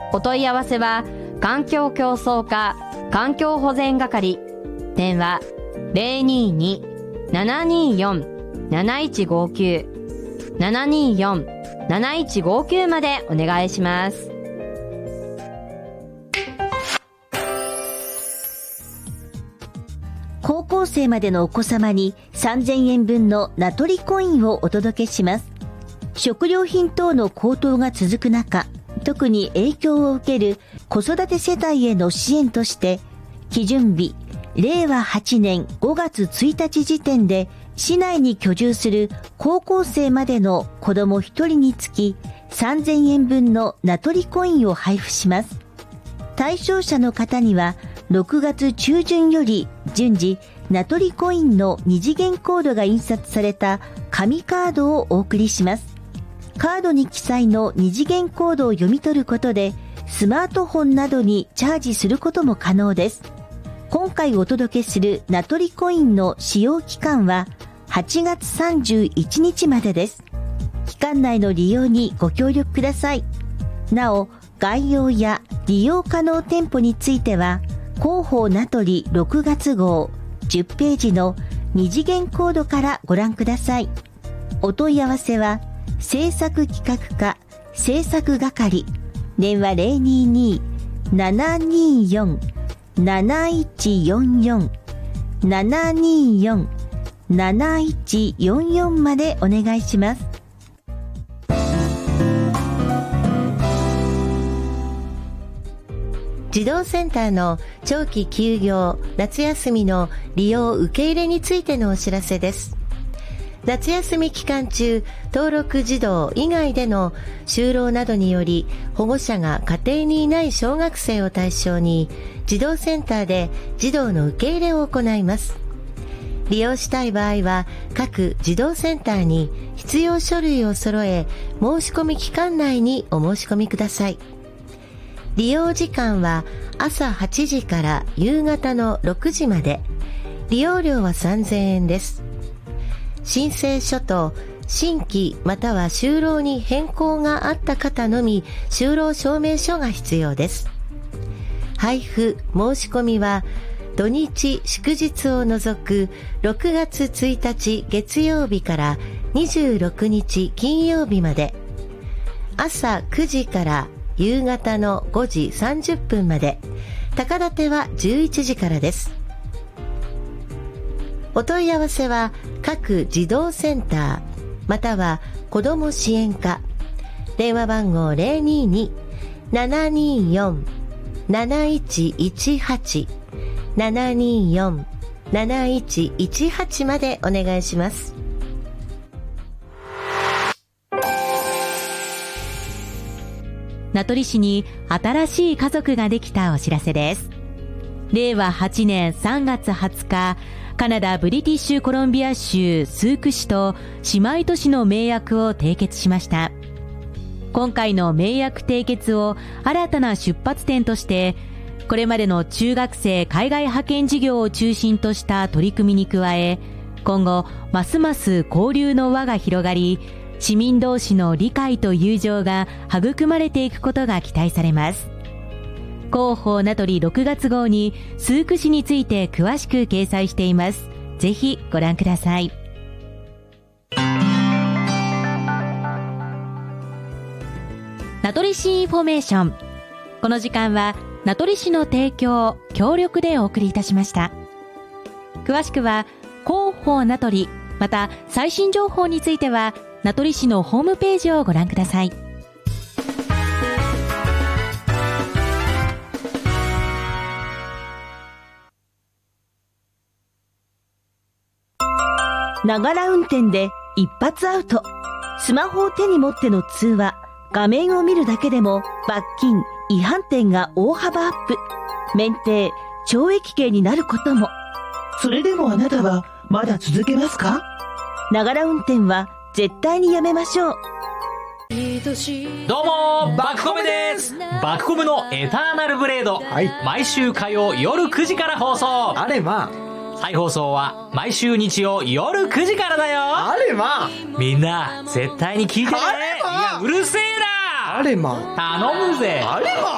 お問い合わせは環境競争課環境保全係、電話 022-724-7159 724-7159 までお願いします。 高校生までのお子様に3000円分の名取コインをお届けします。食料品等の高騰が続く中、特に影響を受ける子育て世帯への支援として、基準日令和8年5月1日時点で市内に居住する高校生までの子ども1人につき3000円分の名取コインを配布します。対象者の方には6月中旬より順次名取コインの2次元コードが印刷された紙カードをお送りします。カードに記載の2次元コードを読み取ることでスマートフォンなどにチャージすることも可能です。今回お届けする名取コインの使用期間は8月31日までです。期間内の利用にご協力ください。なお、概要や利用可能店舗については広報名取6月号10ページの2次元コードからご覧ください。お問い合わせは制作企画課制作係、電話 022-724-7144 724-7144 までお願いします。 児童センターの長期休業、夏休みの利用受け入れについてのお知らせです。夏休み期間中、登録児童以外での就労などにより保護者が家庭にいない小学生を対象に児童センターで児童の受け入れを行います。利用したい場合は各児童センターに必要書類を揃え、申し込み期間内にお申し込みください。利用時間は朝8時から夕方の6時まで。利用料は3000円です。申請書と新規または就労に変更があった方のみ就労証明書が必要です。配布申し込みは土日祝日を除く6月1日月曜日から26日金曜日まで、朝9時から夕方の5時30分まで、高立ては11時からです。お問い合わせは各児童センターまたは子ども支援課、電話番号 022-724-7118 724-7118 までお願いします。 名取市に新しい家族ができたお知らせです。令和8年3月20日、カナダブリティッシュコロンビア州スーク市と姉妹都市の盟約を締結しました。今回の盟約締結を新たな出発点として、これまでの中学生海外派遣事業を中心とした取り組みに加え、今後ますます交流の輪が広がり、市民同士の理解と友情が育まれていくことが期待されます。広報名取6月号にスーク市について詳しく掲載しています。ぜひご覧ください。名取市インフォメーション。この時間は名取市の提供協力でお送りいたしました。詳しくは広報名取、また最新情報については名取市のホームページをご覧ください。 ながら運転で一発アウト。スマホを手に持っての通話、画面を見るだけでも罰金、違反点が大幅アップ。免停、懲役刑になることも。 それでもあなたはまだ続けますか？ ながら運転は絶対にやめましょう。 どうもバクコムです。バクコムのエターナルブレード、はい、毎週火曜夜9時から放送。 あれまあ再放送は毎週日曜夜9時からだよ。 あれまあみんな絶対に聞いてね。いやうるせえな。 あれま頼むぜ。 あれま